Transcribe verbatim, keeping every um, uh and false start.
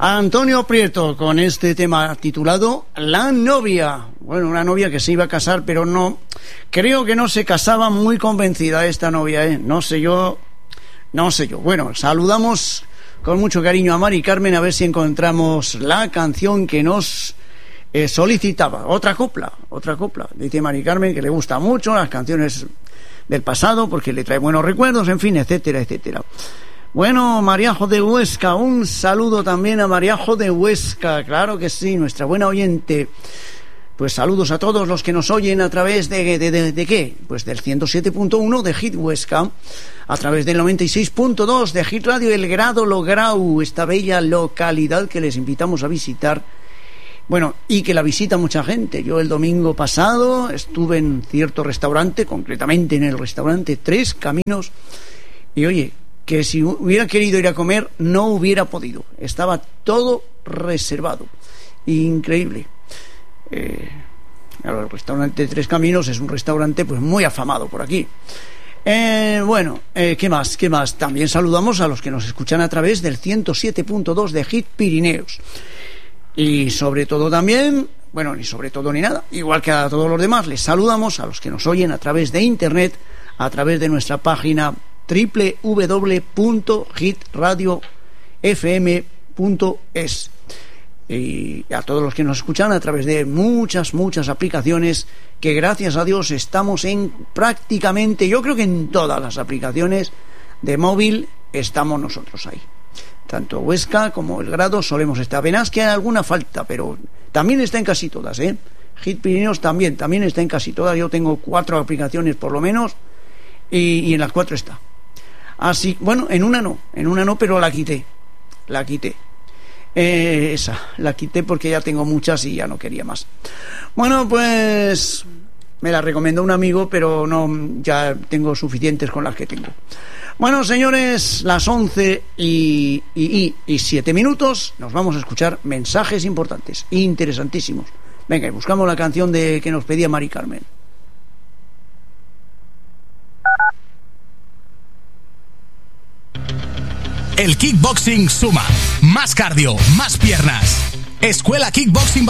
Antonio Prieto con este tema titulado La novia. Bueno, una novia que se iba a casar, pero no, creo que no se casaba muy convencida esta novia, ¿eh? No sé yo, no sé yo. Bueno, saludamos con mucho cariño a Mari Carmen a ver si encontramos la canción que nos eh, solicitaba. Otra copla, otra copla. Dice Mari Carmen que le gusta mucho las canciones del pasado porque le trae buenos recuerdos, en fin, etcétera, etcétera. Bueno, Mariajo de Huesca, un saludo también a Mariajo de Huesca, claro que sí, nuestra buena oyente. Pues saludos a todos los que nos oyen a través de, de, de, de ¿qué? Pues del ciento siete punto uno de Hit Huesca, a través del noventa y seis punto dos de Hit Radio El Grado Lograu, esta bella localidad que les invitamos a visitar. Bueno, y que la visita mucha gente. Yo el domingo pasado estuve en cierto restaurante, concretamente en el restaurante Tres Caminos, y oye, que si hubiera querido ir a comer no hubiera podido, estaba todo reservado, increíble. Eh, el restaurante Tres Caminos es un restaurante pues muy afamado por aquí. Eh, bueno, eh, ¿qué más? ¿Qué más? También saludamos a los que nos escuchan a través del ciento siete punto dos de Hit Pirineos. Y sobre todo también, bueno, ni sobre todo ni nada, igual que a todos los demás, les saludamos a los que nos oyen a través de internet, a través de nuestra página doble u doble u doble u punto hit radio f m punto es, y a todos los que nos escuchan a través de muchas, muchas aplicaciones, que gracias a Dios estamos en prácticamente, yo creo que en todas las aplicaciones de móvil estamos nosotros ahí. Tanto Huesca como El Grado solemos estar. Apenas que hay alguna falta, pero también está en casi todas, ¿eh? Hit Pirineos también, también está en casi todas. Yo tengo cuatro aplicaciones por lo menos, y, y en las cuatro está. Así, bueno, en una no, en una no, pero la quité, la quité. Eh, esa, la quité porque ya tengo muchas y ya no quería más. Bueno, pues me la recomendó un amigo, pero no, ya tengo suficientes con las que tengo. Bueno, señores, las once y, y, y, y siete minutos, nos vamos a escuchar mensajes importantes, interesantísimos. Venga, y buscamos la canción de que nos pedía Mari Carmen. El kickboxing suma. Más cardio, más piernas. Escuela Kickboxing